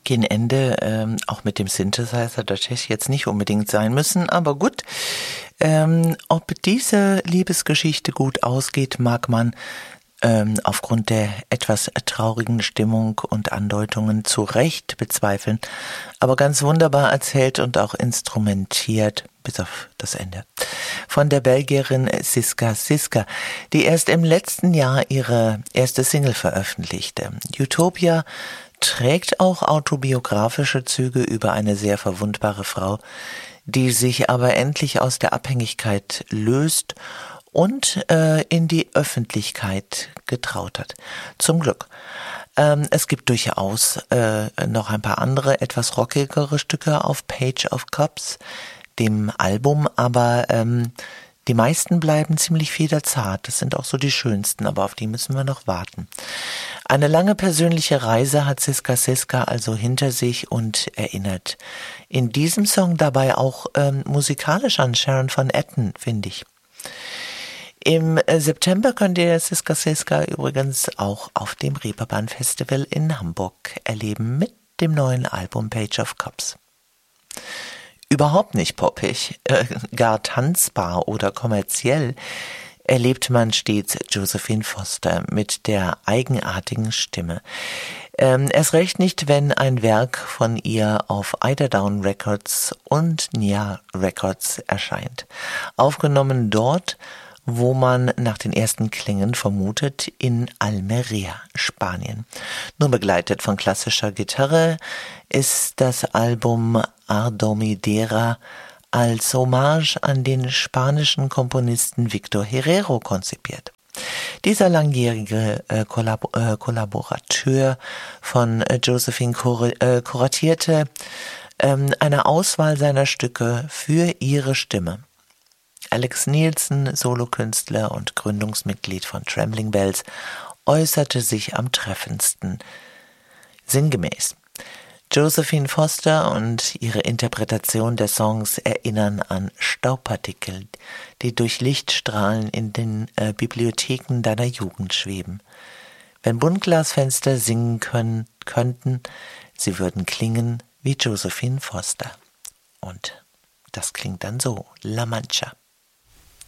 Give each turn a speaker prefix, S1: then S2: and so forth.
S1: gegen Ende, auch mit dem Synthesizer, das hätte jetzt nicht unbedingt sein müssen, aber gut. Ob diese Liebesgeschichte gut ausgeht, mag man aufgrund der etwas traurigen Stimmung und Andeutungen zu Recht bezweifeln, aber ganz wunderbar erzählt und auch instrumentiert, bis auf das Ende, von der Belgierin Siska Siska, die erst im letzten Jahr ihre erste Single veröffentlichte. Utopia trägt auch autobiografische Züge über eine sehr verwundbare Frau, die sich aber endlich aus der Abhängigkeit löst und in die Öffentlichkeit getraut hat. Zum Glück. Es gibt durchaus noch ein paar andere, etwas rockigere Stücke auf Page of Cups, dem Album, aber die meisten bleiben ziemlich federzart. Das sind auch so die schönsten, aber auf die müssen wir noch warten. Eine lange persönliche Reise hat Siska Siska also hinter sich und erinnert in diesem Song dabei auch musikalisch an Sharon Van Etten, finde ich. Im September könnt ihr Siska Siska übrigens auch auf dem Reeperbahn Festival in Hamburg erleben mit dem neuen Album Page of Cups. Überhaupt nicht poppig, gar tanzbar oder kommerziell erlebt man stets Josephine Foster mit der eigenartigen Stimme. Erst recht nicht, wenn ein Werk von ihr auf Eiderdown Records und Nia Records erscheint. Aufgenommen dort, wo man nach den ersten Klängen vermutet, in Almería, Spanien. Nur begleitet von klassischer Gitarre ist das Album Ardomidera als Hommage an den spanischen Komponisten Victor Herrero konzipiert. Dieser langjährige Kollaborateur von Josephine kuratierte eine Auswahl seiner Stücke für ihre Stimme. Alex Nielsen, Solokünstler und Gründungsmitglied von Trembling Bells, äußerte sich am treffendsten sinngemäß: Josephine Foster und ihre Interpretation der Songs erinnern an Staubpartikel, die durch Lichtstrahlen in den Bibliotheken deiner Jugend schweben. Wenn Buntglasfenster singen könnten, sie würden klingen wie Josephine Foster. Und das klingt dann so: La Mancha.